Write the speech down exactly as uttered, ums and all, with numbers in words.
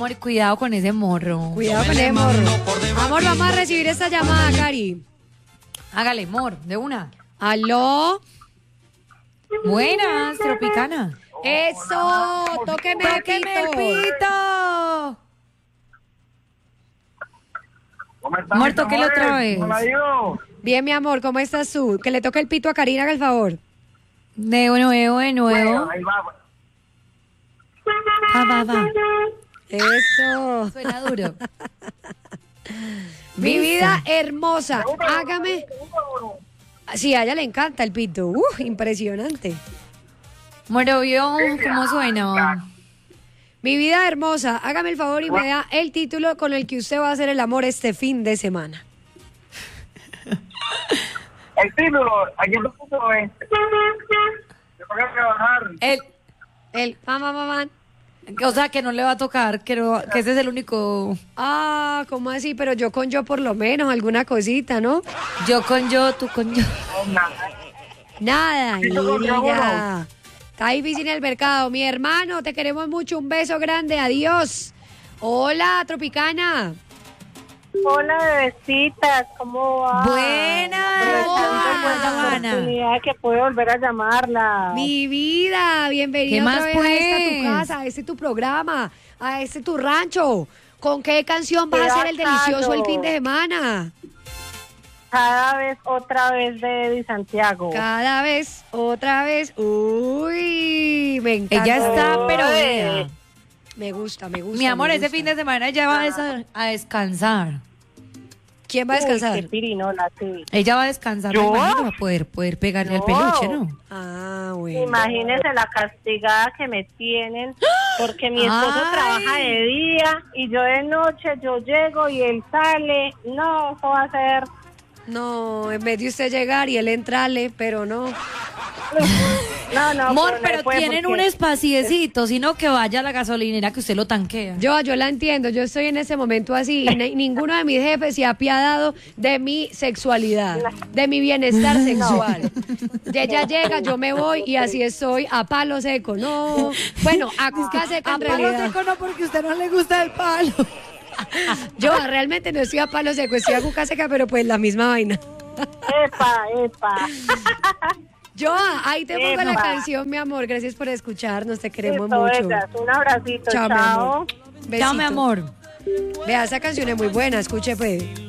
amor, y cuidado con ese morro. Cuidado con ese morro. Amor, vamos a recibir esta llamada, Cari. Hágale, amor, de una. ¿Aló? Buenas, Tropicana. ¡Eso! ¡Tóqueme el ¡Tóqueme el pito! pito! ¿Cómo estás, Amor, tóquelo amores? otra vez. ¿Cómo la ha ido? Bien, mi amor, ¿cómo estás tú? Que le toque el pito a Karina, haga el favor. De nuevo, de Bueno, nuevo. ahí va. Va, va, va. Eso. Suena duro. Mi ¿Viste? vida hermosa, hágame... Sí, a ella le encanta el pito. Uf, impresionante. Moro, ¿vio cómo suena? Mi vida hermosa, hágame el favor y me da el título con el que usted va a hacer el amor este fin de semana. El título, aquí lo puso, eh. Yo tengo que trabajar. El, El mamá, mamá. o sea, que no le va a tocar, que, no- que ese es el único... Ah, ¿cómo así? Pero yo con yo por lo menos, alguna cosita, ¿no? Yo con yo, tú con yo. No, nada. Nada, Sí, yo contra mira. Está difícil el mercado. Mi hermano, te queremos mucho. Un beso grande. Adiós. Hola, Tropicana. Hola, bebecitas, ¿cómo va? Buenas, Aprovechando, pues, la Joana. oportunidad que puedo volver a llamarla. Mi vida, bienvenida ¿Qué otra más, vez a esta tu pues? casa, a este tu programa, a este tu rancho. ¿Con qué canción vas Qué a hacer el delicioso el bacano. fin de semana? Cada vez, otra vez de Eddie Santiago. Cada vez, otra vez. Uy, me encanta. Ella está, pero Ay. vea. Me gusta, me gusta. Mi amor, me ese gusta. fin de semana ella va a, desa- a descansar. ¿Quién va a Uy, descansar? qué pirinola, sí. Ella va a descansar, ¿Yo? me imagino, va a poder, poder pegarle al No. peluche, ¿no? Ah, bueno. Imagínese la castigada que me tienen, porque mi esposo Ay. trabaja de día y yo de noche, yo llego y él sale. No, eso va a ser... No, en vez de usted llegar y él entrarle, pero no. No, no, Amor, no pero puede tienen porque- un espaciecito, sino que vaya a la gasolinera que usted lo tanquea. Yo, yo la entiendo, yo estoy en ese momento así y ni- ninguno de mis jefes se ha apiadado de mi sexualidad, de mi bienestar sexual. De ella llega, yo me voy y así estoy a palo seco. No, bueno, a cuca seca en A palo realidad. seco no, porque a usted no le gusta el palo. Yo realmente no estoy a palo seco, estoy a cuca seca, pero pues la misma vaina. Epa, epa. Yo, ahí te pongo la Epa. canción, mi amor. Gracias por escucharnos, te queremos Listo, mucho. bellas, un abracito, Chao, chao. mi amor. Chao, Besito. mi amor. Vea, esa canción es muy buena, escuche pues.